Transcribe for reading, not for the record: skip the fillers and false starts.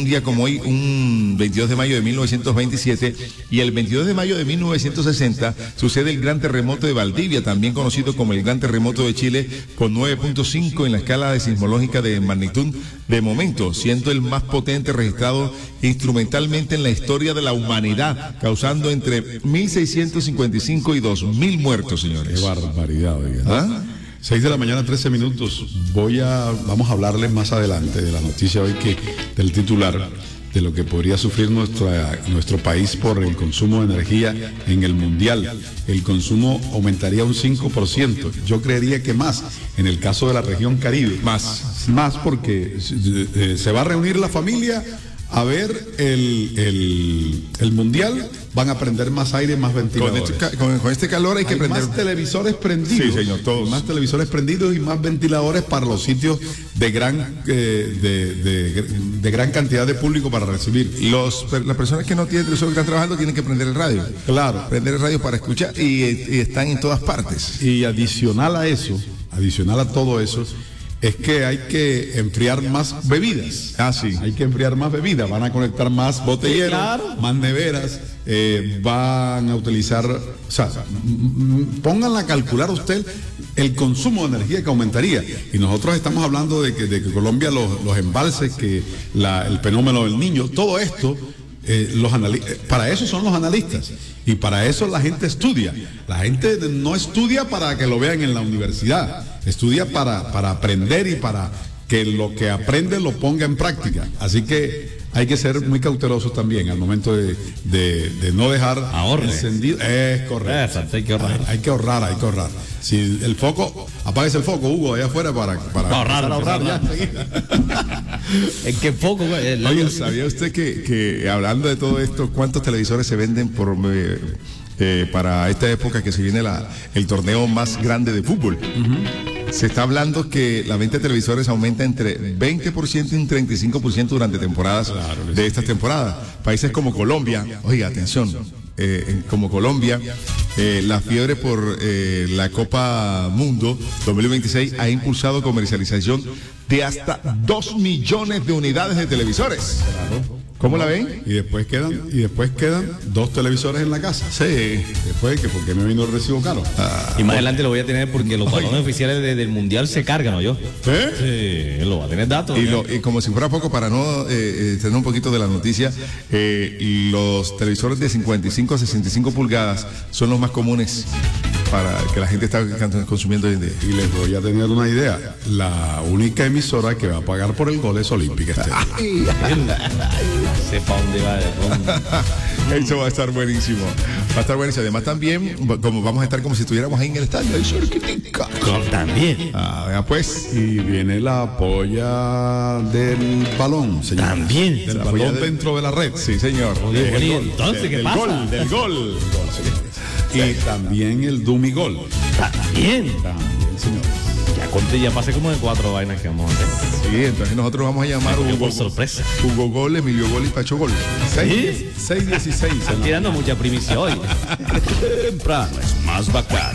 día como hoy, un 22 de mayo de 1927, y el 22 de mayo de 1960 sucede el gran terremoto de Valdivia, también conocido como el gran terremoto de Chile, con 9.5 en la escala de sismológica de magnitud de momento, siendo el más potente registrado instrumentalmente en la historia de la humanidad, causando entre 1.655 y 2.000 muertos, señores. Qué barbaridad, oiga. 6 de la mañana, 13 minutos. Vamos a hablarles más adelante de la noticia hoy, del titular, de lo que podría sufrir nuestro país por el consumo de energía en el mundial. El consumo aumentaría un 5%. Yo creería que más, en el caso de la región Caribe. Más porque se va a reunir la familia a ver el mundial, van a prender más aire, más ventiladores. Con este calor hay que prender más televisores prendidos. Sí, señor, todos. Más televisores prendidos y más ventiladores para los sitios de gran cantidad de público para recibir. Las personas que no tienen televisor, que están trabajando, tienen que prender el radio. Claro. Prender el radio para escuchar y están en todas partes. Y adicional a todo eso, es que hay que enfriar más bebidas. Sí. Hay que enfriar más bebidas. Van a conectar más botelleros, claro, más neveras. Van a utilizar, pónganla a calcular usted el consumo de energía que aumentaría. Y nosotros estamos hablando de que Colombia, los embalses, el fenómeno del Niño, todo esto. Para eso son los analistas y para eso la gente estudia. La gente no estudia para que lo vean en la universidad, estudia para aprender y para que lo que aprende lo ponga en práctica. Así que hay que ser muy cautelosos también al momento de no dejar encendido. Es correcto. Hay que ahorrar. Hay que ahorrar. Si el foco, apáguese el foco, Hugo, allá afuera para ahorrar ya. Es que poco, güey. Oye, ¿sabía usted que hablando de todo esto, cuántos televisores se venden para esta época que se viene el torneo más grande de fútbol? Se está hablando que la venta de televisores aumenta entre 20% y un 35% durante temporadas de esta temporada. Países como Colombia, oiga, atención, como Colombia, la fiebre por la Copa Mundo 2026 ha impulsado comercialización de hasta 2 millones de unidades de televisores. Claro. ¿Cómo la ven? Y después quedan 2 televisores en la casa. Sí. Después, ¿por qué me vino el recibo caro? Y más adelante lo voy a tener porque los balones oficiales del mundial se cargan, ¿no? Sí, lo va a tener datos. Y como si fuera poco, para no tener un poquito de la noticia, los televisores de 55 a 65 pulgadas son los más comunes para que la gente está consumiendo hoy en día. Y les voy a tener una idea. La única emisora que va a pagar por el gol es Olímpica Estéreo. Sepa dónde va. Eso va a estar buenísimo. Además también, como vamos a estar como si estuviéramos ahí en el estadio, ahí cerquitica. También. Vea pues. Y viene la polla del balón, señor. También. Del balón dentro de la red. Sí, señor. Entonces, ¿qué pasa? Del gol. Y también el Dumigol. También, señor. Ya pasé como de 4 vainas que vamos a hacer. Sí, entonces nosotros vamos a llamar por sorpresa. Hugo Gol, Emilio Gol y Pacho Gol. 6:16. Están tirando mucha primicia hoy. Temprano es más bacán.